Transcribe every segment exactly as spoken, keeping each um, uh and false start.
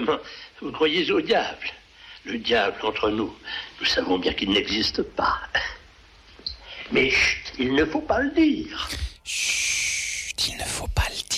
Évidemment, vous croyez au diable. Le diable, entre nous, nous savons bien qu'il n'existe pas. Mais chut, il ne faut pas le dire. Chut, il ne faut pas le dire.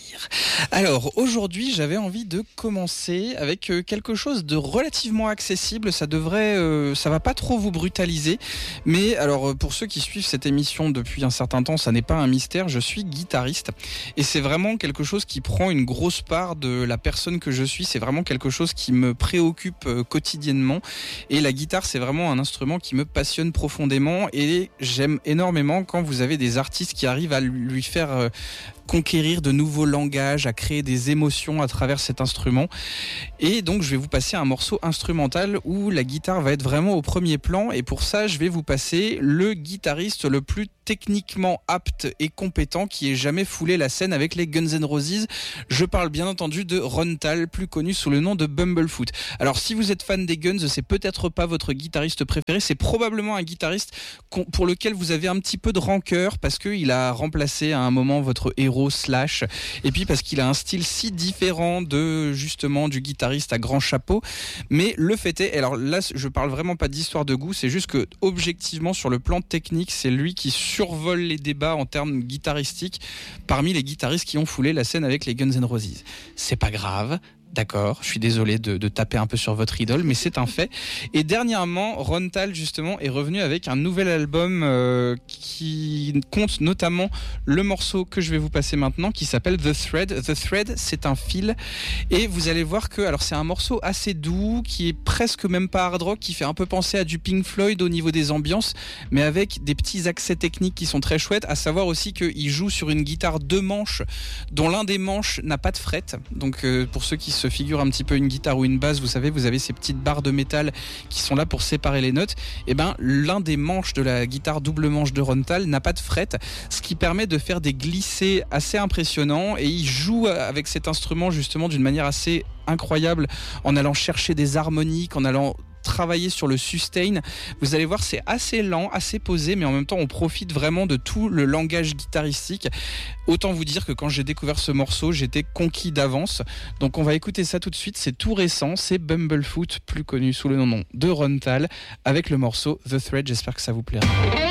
Alors, aujourd'hui, j'avais envie de commencer avec quelque chose de relativement accessible. Ça devrait, euh, ça va pas trop vous brutaliser. Mais alors, pour ceux qui suivent cette émission depuis un certain temps, ça n'est pas un mystère. Je suis guitariste. Et c'est vraiment quelque chose qui prend une grosse part de la personne que je suis. C'est vraiment quelque chose qui me préoccupe euh, quotidiennement. Et la guitare, c'est vraiment un instrument qui me passionne profondément. Et j'aime énormément quand vous avez des artistes qui arrivent à lui faire... Euh, conquérir de nouveaux langages, à créer des émotions à travers cet instrument. Et donc je vais vous passer un morceau instrumental où la guitare va être vraiment au premier plan, et pour ça je vais vous passer le guitariste le plus techniquement apte et compétent qui ait jamais foulé la scène avec les Guns N' Roses. Je parle bien entendu de Ron Thal, plus connu sous le nom de Bumblefoot. Alors si vous êtes fan des Guns, c'est peut-être pas votre guitariste préféré, c'est probablement un guitariste pour lequel vous avez un petit peu de rancœur parce qu'il a remplacé à un moment votre héros Slash, et puis parce qu'il a un style si différent de justement du guitariste à grand chapeau. Mais le fait est, alors là je parle vraiment pas d'histoire de goût, c'est juste que objectivement sur le plan technique, c'est lui qui survole les débats en termes guitaristiques parmi les guitaristes qui ont foulé la scène avec les Guns N' Roses. C'est pas grave. D'accord, je suis désolé de, de taper un peu sur votre idole, mais c'est un fait. Et dernièrement, Ron Thal, justement, est revenu avec un nouvel album euh, qui compte notamment le morceau que je vais vous passer maintenant, qui s'appelle The Thread. The Thread, c'est un fil. Et vous allez voir que, alors c'est un morceau assez doux, qui est presque même pas hard rock, qui fait un peu penser à du Pink Floyd au niveau des ambiances, mais avec des petits accès techniques qui sont très chouettes, à savoir aussi qu'il joue sur une guitare deux manches, dont l'un des manches n'a pas de fret. Donc euh, pour ceux qui se figure un petit peu une guitare ou une basse, vous savez, vous avez ces petites barres de métal qui sont là pour séparer les notes. Et ben, l'un des manches de la guitare double manche de Ron Thal n'a pas de fret, ce qui permet de faire des glissés assez impressionnants, et il joue avec cet instrument justement d'une manière assez incroyable en allant chercher des harmoniques, en allant travailler sur le sustain. Vous allez voir, c'est assez lent, assez posé, mais en même temps on profite vraiment de tout le langage guitaristique. Autant vous dire que quand j'ai découvert ce morceau, j'étais conquis d'avance. Donc on va écouter ça tout de suite, c'est tout récent, c'est Bumblefoot, plus connu sous le nom de Ron Thal, avec le morceau The Thread. J'espère que ça vous plaira.